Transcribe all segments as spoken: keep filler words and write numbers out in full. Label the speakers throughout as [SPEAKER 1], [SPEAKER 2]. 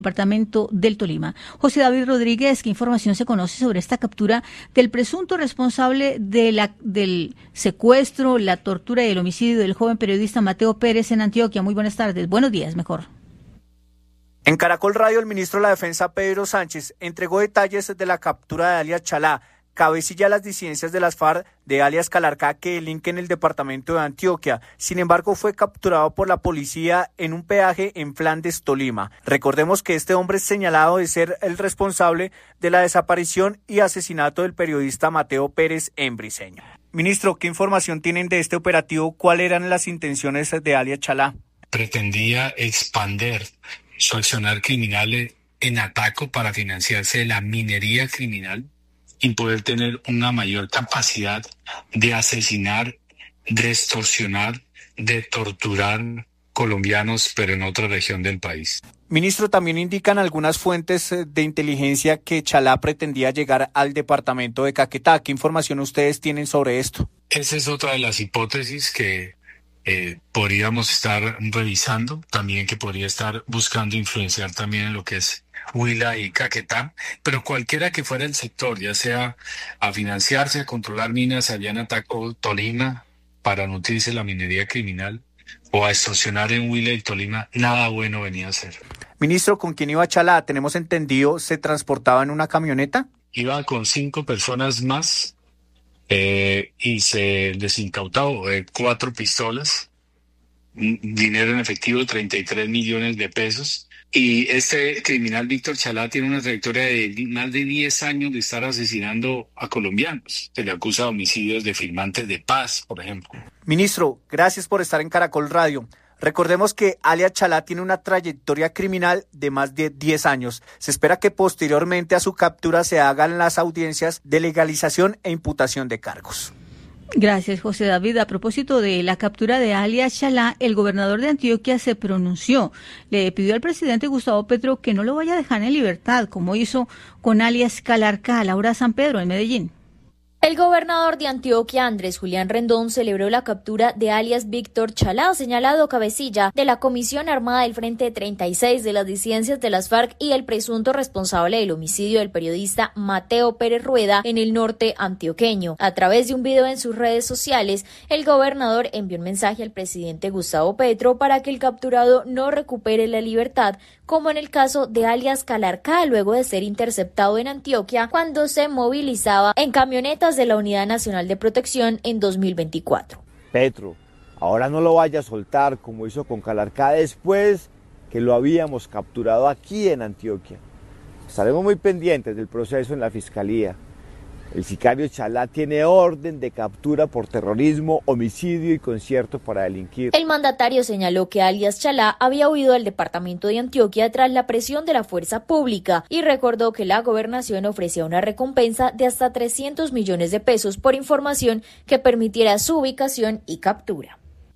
[SPEAKER 1] Departamento del Tolima. José David Rodríguez, ¿qué información se conoce sobre esta captura del presunto responsable de la, del secuestro, la tortura y el homicidio del joven periodista Mateo Pérez en Antioquia? Muy buenas tardes, buenos días, mejor.
[SPEAKER 2] En Caracol Radio, el ministro de la Defensa, Pedro Sánchez, entregó detalles de la captura de alias Chalá, cabecilla de las disidencias de las FARC, de alias Calarcá, que delinque en el departamento de Antioquia. Sin embargo, fue capturado por la policía en un peaje en Flandes, Tolima. Recordemos que este hombre es señalado de ser el responsable de la desaparición y asesinato del periodista Mateo Pérez en Briceño. Ministro, ¿qué información tienen de este operativo? ¿Cuáles eran las intenciones de alias Chalá?
[SPEAKER 3] Pretendía expander su accionar criminal en Ataco para financiarse de la minería criminal y poder tener una mayor capacidad de asesinar, de extorsionar, de torturar colombianos, pero en otra región del país.
[SPEAKER 2] Ministro, también indican algunas fuentes de inteligencia que Chalá pretendía llegar al departamento de Caquetá. ¿Qué información ustedes tienen sobre esto?
[SPEAKER 3] Esa es otra de las hipótesis que eh, podríamos estar revisando, también que podría estar buscando influenciar también en lo que es Huila y Caquetá, pero cualquiera que fuera el sector, ya sea a financiarse, a controlar minas allá en Ataco, Tolima, para nutrirse la minería criminal, o a extorsionar en Huila y Tolima, nada bueno venía a ser.
[SPEAKER 2] Ministro, ¿con quién iba Chalá? Tenemos entendido, ¿se transportaba en una camioneta?
[SPEAKER 3] Iba con cinco personas más eh, y se les incautó eh, cuatro pistolas, dinero en efectivo, treinta y tres millones de pesos. Y este criminal Víctor Chalá tiene una trayectoria de más de diez años de estar asesinando a colombianos. Se le acusa de homicidios de firmantes de paz, por ejemplo.
[SPEAKER 2] Ministro, gracias por estar en Caracol Radio. Recordemos que alias Chalá tiene una trayectoria criminal de más de diez años. Se espera que posteriormente a su captura se hagan las audiencias de legalización e imputación de cargos.
[SPEAKER 1] Gracias, José David. A propósito de la captura de alias Chalá, el gobernador de Antioquia se pronunció. Le pidió al presidente Gustavo Petro que no lo vaya a dejar en libertad, como hizo con alias Calarcá, Laura San Pedro, en Medellín.
[SPEAKER 4] El gobernador de Antioquia, Andrés Julián Rendón, celebró la captura de alias Víctor Chalá, señalado cabecilla de la Comisión Armada del Frente treinta y seis de las disidencias de las FARC y el presunto responsable del homicidio del periodista Mateo Pérez Rueda en el norte antioqueño. A través de un video en sus redes sociales, el gobernador envió un mensaje al presidente Gustavo Petro para que el capturado no recupere la libertad, como en el caso de alias Calarcá, luego de ser interceptado en Antioquia cuando se movilizaba en camionetas de la Unidad Nacional de Protección en dos mil veinticuatro.
[SPEAKER 5] Petro, ahora no lo vaya a soltar como hizo con Calarcá después que lo habíamos capturado aquí en Antioquia. Estaremos muy pendientes del proceso en la Fiscalía. El sicario Chalá tiene orden de captura por terrorismo, homicidio y concierto para delinquir.
[SPEAKER 4] El mandatario señaló que alias Chalá había huido del departamento de Antioquia tras la presión de la fuerza pública y recordó que la gobernación ofrecía una recompensa de hasta trescientos millones de pesos por información que permitiera su ubicación y captura.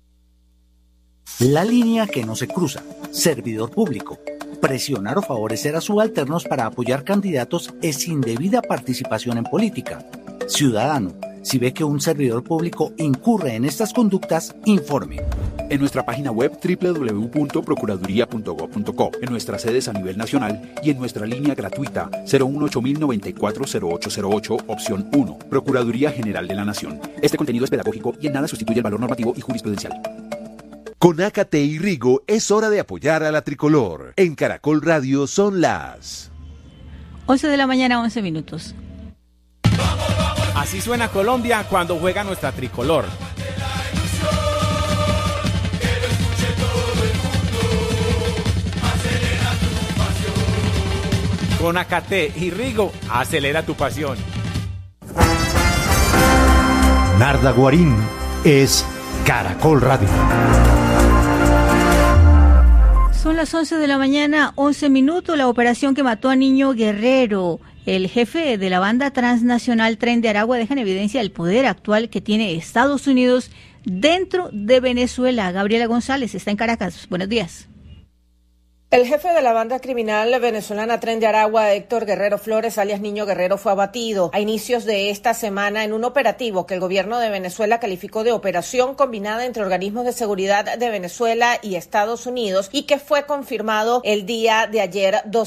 [SPEAKER 6] La línea que no se cruza. Servidor público. Presionar o favorecer a subalternos para apoyar candidatos es indebida participación en política. Ciudadano, si ve que un servidor público incurre en estas conductas, informe.
[SPEAKER 7] En nuestra página web doble u doble u doble u punto procuraduría punto gob punto co, en nuestras sedes a nivel nacional y en nuestra línea gratuita cero uno ocho mil noventa y cuatro cero ocho cero ocho, opción uno, Procuraduría General de la Nación. Este contenido es pedagógico y en nada sustituye el valor normativo y jurisprudencial.
[SPEAKER 8] Con Ácate y Rigo es hora de apoyar a la tricolor. En Caracol Radio son las
[SPEAKER 1] once de la mañana, once minutos.
[SPEAKER 9] Así suena Colombia cuando juega nuestra tricolor. Con Ácate y Rigo, acelera tu pasión.
[SPEAKER 10] Narda Guarín es Caracol Radio.
[SPEAKER 1] Son las once de la mañana, once minutos. La operación que mató a Niño Guerrero, el jefe de la banda transnacional Tren de Aragua, deja en evidencia el poder actual que tiene Estados Unidos dentro de Venezuela. Gabriela González está en Caracas. Buenos días.
[SPEAKER 11] El jefe de la banda criminal venezolana Tren de Aragua, Héctor Guerrero Flores, alias Niño Guerrero, fue abatido a inicios de esta semana en un operativo que el gobierno de Venezuela calificó de operación combinada entre organismos de seguridad de Venezuela y Estados Unidos y que fue confirmado el día de ayer,